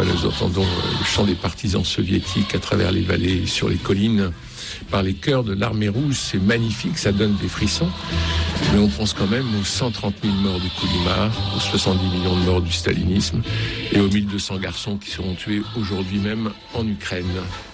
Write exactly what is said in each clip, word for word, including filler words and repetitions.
fois, nous entendons le chant des partisans soviétiques à travers les vallées, sur les collines, par les chœurs de l'armée rouge. C'est magnifique, ça donne des frissons. Mais on pense quand même aux cent trente mille morts du Kolyma, aux soixante-dix millions de morts du stalinisme et aux mille deux cents garçons qui seront tués aujourd'hui même en Ukraine.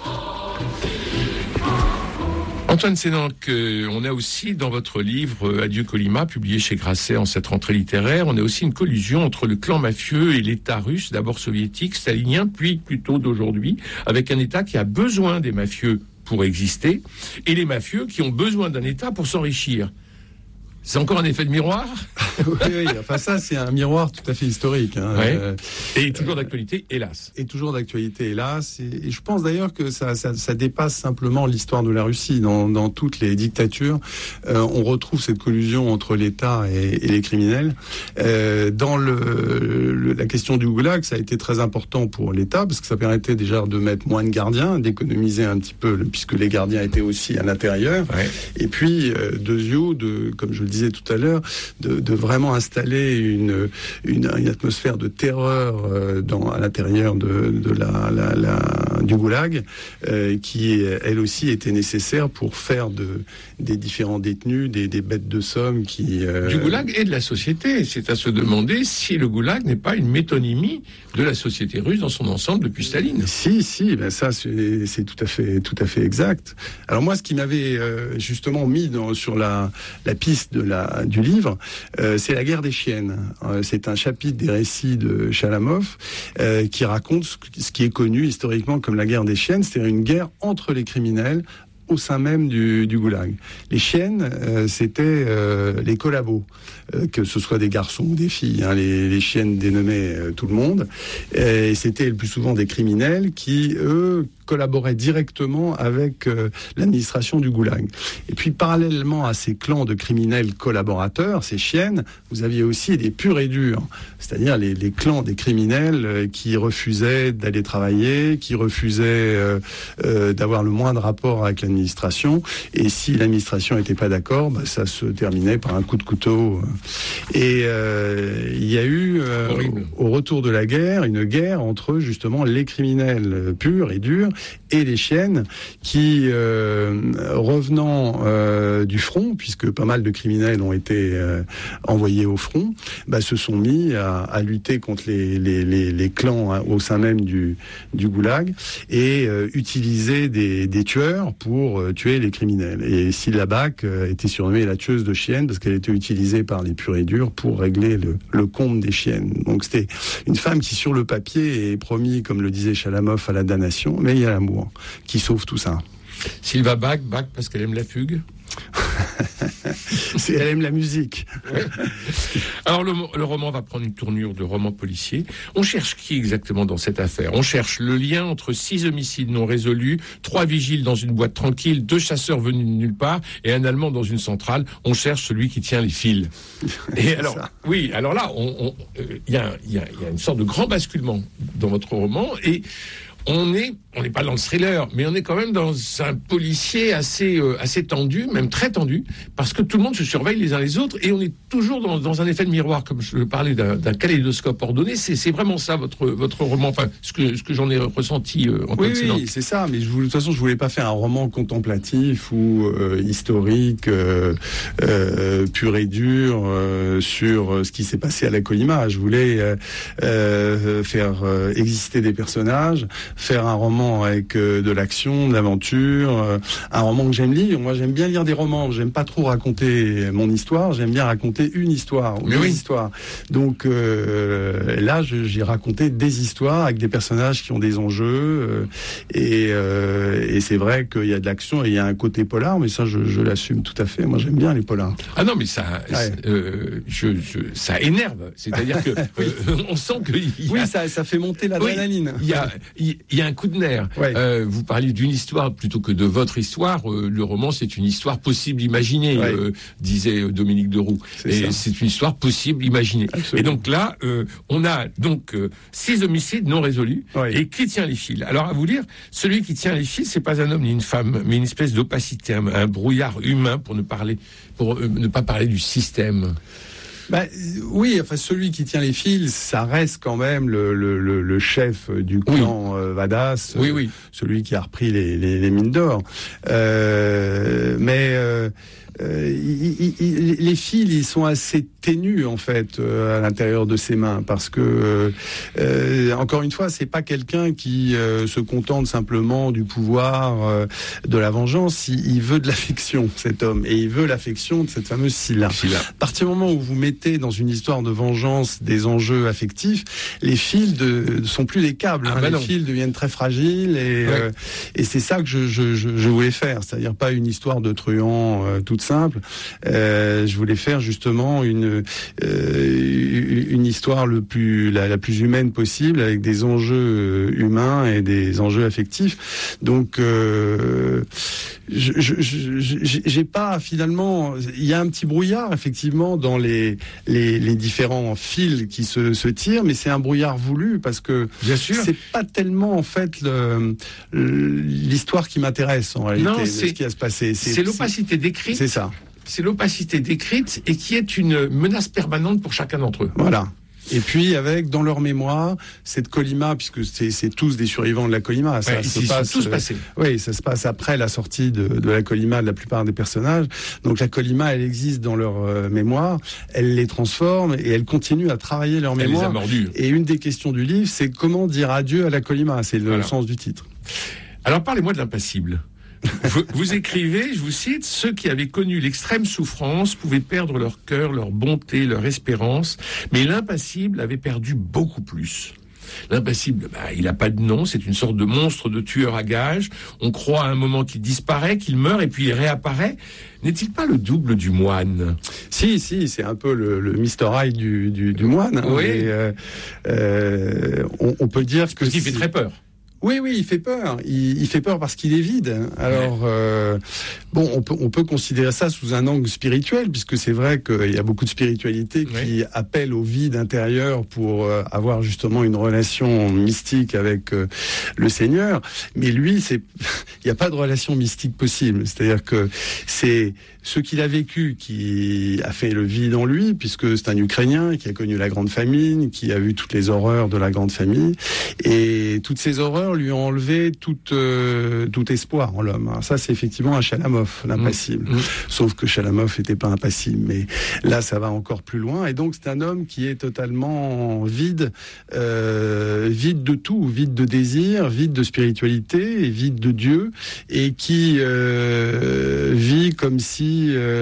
Antoine Sénanque, on a aussi dans votre livre Adieu Kolyma, publié chez Grasset en cette rentrée littéraire, on a aussi une collusion entre le clan mafieux et l'État russe, d'abord soviétique, stalinien, puis plutôt d'aujourd'hui, avec un État qui a besoin des mafieux pour exister, et les mafieux qui ont besoin d'un État pour s'enrichir. C'est encore un effet de miroir ? Oui, oui, enfin ça c'est un miroir tout à fait historique. Hein. Ouais. Euh, et toujours d'actualité, hélas. Et toujours d'actualité, hélas. Et, et je pense d'ailleurs que ça, ça, ça dépasse simplement l'histoire de la Russie. Dans, dans toutes les dictatures, euh, on retrouve cette collusion entre l'État et, et les criminels. Euh, dans le, le, la question du goulag, ça a été très important pour l'État parce que ça permettait déjà de mettre moins de gardiens, d'économiser un petit peu, puisque les gardiens étaient aussi à l'intérieur. Ouais. Et puis, euh, deuxièmement, de, comme je le disais tout à l'heure, de, de vraiment installer une, une, une atmosphère de terreur euh, dans, à l'intérieur de, de la, la, la, du goulag, euh, qui, elle aussi, était nécessaire pour faire de, des différents détenus des, des bêtes de somme qui... Euh... Du goulag et de la société. C'est à se demander si le goulag n'est pas une métonymie de la société russe dans son ensemble depuis Staline. Si, si, ben ça, c'est, c'est tout à fait, tout à fait exact. Alors moi, ce qui m'avait euh, justement mis dans, sur la, la piste de la, du livre, euh, c'est la guerre des chiennes. Euh, c'est un chapitre des récits de Chalamov euh, qui raconte ce, ce qui est connu historiquement comme la guerre des chiennes, c'est-à-dire une guerre entre les criminels au sein même du, du goulag. Les chiennes, euh, c'était euh, les collabos, euh, que ce soit des garçons ou des filles. Hein, les, les chiennes dénommaient euh, tout le monde. Et c'était le plus souvent des criminels qui, eux, collaboraient directement avec euh, l'administration du goulag. Et puis, parallèlement à ces clans de criminels collaborateurs, ces chiennes, vous aviez aussi des purs et durs, c'est-à-dire les, les clans des criminels euh, qui refusaient d'aller travailler, qui refusaient euh, euh, d'avoir le moindre rapport avec l'administration. Et si l'administration n'était pas d'accord, bah, ça se terminait par un coup de couteau. Et euh, il y a eu, euh, au, au retour de la guerre, une guerre entre justement les criminels purs et durs et les chiennes qui, euh, revenant euh, du front, puisque pas mal de criminels ont été euh, envoyés au front, bah, se sont mis à, à lutter contre les, les, les, les clans hein, au sein même du, du goulag et euh, utiliser des, des tueurs pour euh, tuer les criminels. Et Sylla Bak euh, était surnommée la tueuse de chiennes parce qu'elle était utilisée par les purs et durs pour régler le, le compte des chiennes. Donc c'était une femme qui, sur le papier, est promis, comme le disait Chalamov, à la damnation, mais il y a l'amour qui sauve tout ça. Sylla Bak, Bak parce qu'elle aime la fugue. C'est, elle aime la musique. Ouais. Alors le, le roman va prendre une tournure de roman policier. On cherche qui exactement dans cette affaire ? On cherche le lien entre six homicides non résolus, trois vigiles dans une boîte tranquille, deux chasseurs venus de nulle part et un Allemand dans une centrale. On cherche celui qui tient les fils. Et alors, ça. oui, alors là, il on, euh, y, y, y a une sorte de grand basculement dans votre roman et on est, on n'est pas dans le thriller, mais on est quand même dans un policier assez, euh, assez tendu, même très tendu, parce que tout le monde se surveille les uns les autres, et on est toujours dans, dans un effet de miroir, comme je parlais d'un, d'un kaléidoscope ordonné. C'est, c'est vraiment ça votre, votre roman, enfin ce que, ce que j'en ai ressenti euh, en tant que Oui, oui, c'est ça. Mais je voulais, de toute façon, je voulais pas faire un roman contemplatif ou euh, historique, euh, euh, pur et dur euh, sur ce qui s'est passé à la Kolyma. Je voulais euh, euh, faire euh, exister des personnages. Faire un roman avec euh, de l'action, de l'aventure, euh, un roman que j'aime lire. Moi, j'aime bien lire des romans. J'aime pas trop raconter mon histoire. J'aime bien raconter une histoire ou des oui. histoires. Donc euh, là, je, j'ai raconté des histoires avec des personnages qui ont des enjeux. Euh, et, euh, et c'est vrai qu'il y a de l'action et il y a un côté polar, mais ça, je, je l'assume tout à fait. Moi, j'aime bien les polars. Ah non, mais ça, ouais. euh, je, je, ça énerve. C'est-à-dire que oui. euh, on sent que y a... oui, ça, ça fait monter l'adrénaline. Oui, il y a Il y a un coup de nerf. Ouais. Euh, vous parliez d'une histoire plutôt que de votre histoire. Euh, le roman, c'est une histoire possible imaginée, ouais. euh, disait Dominique Deroux. C'est et ça. C'est une histoire possible imaginée. Absolument. Et donc là, euh, on a donc euh, six homicides non résolus. Ouais. Et qui tient les fils ? Alors à vous lire, celui qui tient les fils, c'est pas un homme ni une femme, mais une espèce d'opacité, un, un brouillard humain pour ne parler, pour euh, ne pas parler du système. Bah, oui, enfin celui qui tient les fils, ça reste quand même le, le, le, le chef du clan oui. euh, Vadas, oui, oui. celui qui a repris les, les, les mines d'or. Euh, mais euh, euh, il, il, les fils, ils sont assez ténus en fait euh, à l'intérieur de ses mains, parce que euh, encore une fois, c'est pas quelqu'un qui euh, se contente simplement du pouvoir, euh, de la vengeance. Il, il veut de l'affection, cet homme, et il veut l'affection de cette fameuse Scylla. Scylla. À partir du moment où vous mettez dans une histoire de vengeance des enjeux affectifs, les fils de, sont plus des câbles. Ah hein, bah les non. fils deviennent très fragiles, et, ouais. euh, et c'est ça que je, je, je, je voulais faire, c'est-à-dire pas une histoire de truand euh, toute simple. Euh, je voulais faire justement une euh, une histoire le plus la, la plus humaine possible, avec des enjeux humains et des enjeux affectifs. Donc euh, je, je, je, j'ai pas finalement, il y a un petit brouillard effectivement dans les les, les différents fils qui se, se tirent, mais c'est un brouillard voulu, parce que bien sûr, c'est pas tellement en fait le, l'histoire qui m'intéresse en réalité. Non, de c'est ce qui va se passer. C'est, c'est l'opacité décrite. C'est ça. C'est l'opacité décrite et qui est une menace permanente pour chacun d'entre eux. Voilà. Et puis avec dans leur mémoire cette Colima, puisque c'est, c'est tous des survivants de la Colima, ça ouais, se ils passe. Sont tous passés. Euh, oui, ça se passe après la sortie de, de la Colima de la plupart des personnages. Donc la Colima, elle existe dans leur euh, mémoire, elle les transforme et elle continue à travailler leur elle mémoire. Les a mordus. Et une des questions du livre, c'est comment dire adieu à la Colima. C'est le voilà. sens du titre. Alors parlez-moi de l'impassible. vous, vous écrivez, je vous cite, ceux qui avaient connu l'extrême souffrance pouvaient perdre leur cœur, leur bonté, leur espérance, mais l'impassible avait perdu beaucoup plus. L'impassible, bah, il n'a pas de nom, c'est une sorte de monstre de tueur à gages. On croit à un moment qu'il disparaît, qu'il meurt et puis il réapparaît. N'est-il pas le double du moine ? Si, si, c'est un peu le, le mister Hyde du, du, du moine. Hein, oui. Et, euh, euh, on, on peut dire que... Parce qu'il fait très peur. Oui, oui, il fait peur. Il, il fait peur parce qu'il est vide. Alors, euh, bon, on peut, on peut considérer ça sous un angle spirituel, puisque c'est vrai qu'il y a beaucoup de spiritualité qui oui. appelle au vide intérieur pour euh, avoir justement une relation mystique avec euh, le Seigneur. Mais lui, c'est, il n'y a pas de relation mystique possible. C'est-à-dire que c'est ce qu'il a vécu qui a fait le vide en lui, puisque c'est un Ukrainien qui a connu la grande famine, qui a vu toutes les horreurs de la grande famille, et toutes ces horreurs lui ont enlevé tout, euh, tout espoir en l'homme. Alors ça, c'est effectivement un Chalamov, l'impassible. Mmh. Sauf que Chalamov n'était pas impassible, mais là, ça va encore plus loin. Et donc, c'est un homme qui est totalement vide, euh, vide de tout, vide de désir, vide de spiritualité, et vide de Dieu, et qui euh, vit comme si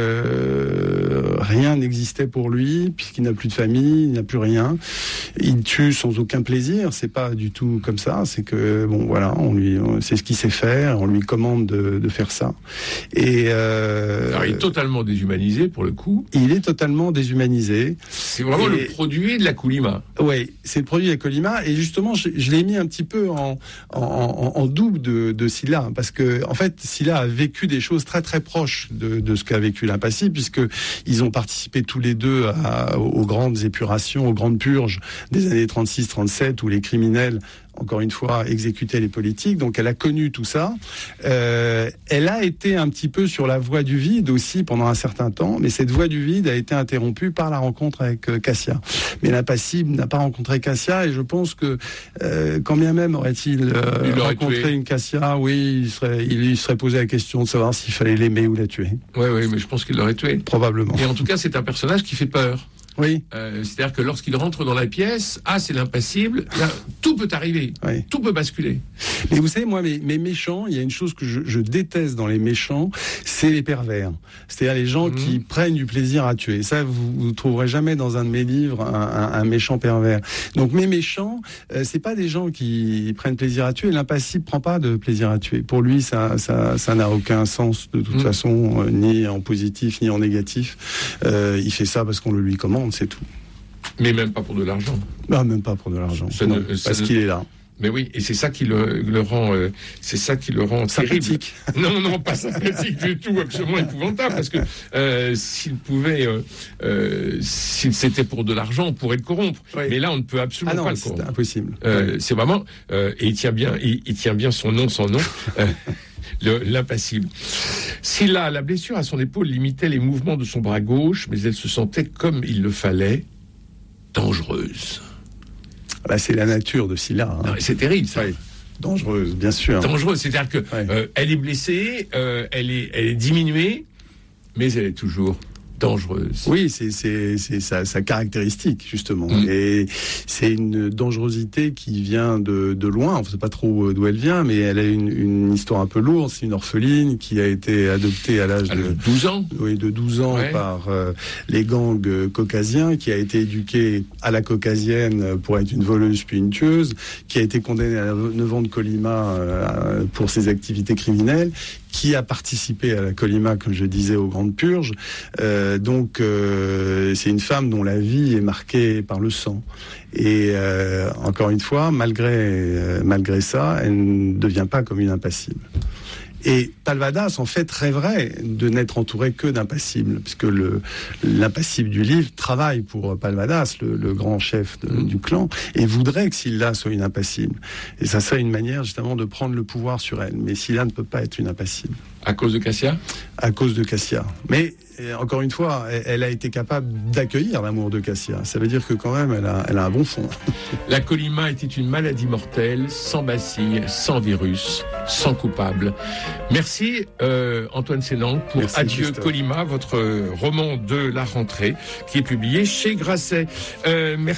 euh, rien n'existait pour lui, puisqu'il n'a plus de famille, il n'a plus rien. Il tue sans aucun plaisir. C'est pas du tout comme ça. C'est que bon, voilà, on lui, c'est ce qu'il sait faire. On lui commande de, de faire ça. Et euh, alors, il est totalement déshumanisé pour le coup. Il est totalement déshumanisé. C'est vraiment et, le produit de la Colima. Oui, c'est le produit de la Colima. Et justement, je, je l'ai mis un petit peu en, en, en, en double de, de Scylla, parce que en fait, Scylla a vécu des choses très très proches de, de ce qu'a vécu l'impassible, puisque ils ont participé tous les deux à, aux grandes épurations, aux grandes purges des années trente-six trente-sept, où les criminels, encore une fois, exécuter les politiques. Donc elle a connu tout ça. Euh, elle a été un petit peu sur la voie du vide aussi pendant un certain temps, mais cette voie du vide a été interrompue par la rencontre avec euh, Cassia. Mais l'impassible n'a pas rencontré Cassia, et je pense que euh, quand bien même aurait-il euh, rencontré tué. une Cassia, oui, il serait, il, il serait posé la question de savoir s'il fallait l'aimer ou la tuer. Oui, oui, mais je pense qu'il l'aurait tué. Probablement. Et en tout cas, c'est un personnage qui fait peur. Oui. Euh, c'est-à-dire que lorsqu'il rentre dans la pièce, ah, c'est l'impassible, là, tout peut arriver, oui. tout peut basculer. Mais vous savez, moi, mes, mes méchants, il y a une chose que je, je déteste dans les méchants, c'est les pervers. C'est-à-dire les gens mmh. qui prennent du plaisir à tuer. Ça, vous ne trouverez jamais dans un de mes livres un, un, un méchant pervers. Donc mes méchants, euh, c'est pas des gens qui prennent plaisir à tuer. L'impassible prend pas de plaisir à tuer. Pour lui, ça, ça, ça n'a aucun sens de toute mmh. façon, euh, ni en positif ni en négatif. Euh, il fait ça parce qu'on le lui commande. C'est tout. Mais même pas pour de l'argent. Non, même pas pour de l'argent. Ça non, ne, ça parce ne... qu'il est là. Mais oui, et c'est ça qui le, le rend, euh, c'est ça qui le rend sympathique. Non, non, pas sympathique du tout, absolument épouvantable, parce que euh, s'il pouvait, euh, euh, si c'était pour de l'argent, on pourrait le corrompre. Oui. Mais là, on ne peut absolument ah non, pas le corrompre. C'est impossible. Euh, oui. C'est vraiment, euh, et il tient bien, il, il tient bien son nom, son nom. euh, le, l'impassible. Scylla, la blessure à son épaule limitait les mouvements de son bras gauche, mais elle se sentait, comme il le fallait, dangereuse. Bah, c'est la nature de Scylla. Hein. Non, c'est terrible, ça. Oui. Dangereuse, bien sûr. Dangereuse, c'est-à-dire que ouais. euh, elle est blessée, euh, elle est, elle est diminuée, mais elle est toujours dangereuse. Oui, c'est, c'est, c'est sa, sa caractéristique, justement. Mmh. Et c'est une dangerosité qui vient de, de loin. On ne sait pas trop d'où elle vient, mais elle a une, une histoire un peu lourde. C'est une orpheline qui a été adoptée à l'âge de douze ans. Oui, de douze ans ouais. par euh, les gangs euh, caucasiens, qui a été éduquée à la caucasienne pour être une voleuse puis une tueuse, qui a été condamnée à neuf ans de colima euh, pour ses activités criminelles, qui a participé à la colima, comme je disais, aux grandes purges. Euh, donc, euh, c'est une femme dont la vie est marquée par le sang. Et euh, encore une fois, malgré, euh, malgré ça, elle ne devient pas comme une impassible. Et Palvadas, en fait, rêverait de n'être entouré que d'impassibles, puisque le, l'impassible du livre travaille pour Palvadas, le, le grand chef de, mmh. du clan, et voudrait que Scylla soit une impassible. Et ça serait une manière, justement, de prendre le pouvoir sur elle. Mais Scylla ne peut pas être une impassible. À cause de Cassia ? À cause de Cassia. Mais, encore une fois, elle a été capable d'accueillir l'amour de Cassia. Ça veut dire que, quand même, elle a, elle a un bon fond. La colima était une maladie mortelle, sans bacille, sans virus, sans coupable. Merci euh, Antoine Sénan pour Merci, Adieu Christophe. Colima, votre roman de la rentrée qui est publié chez Grasset. Euh, merci.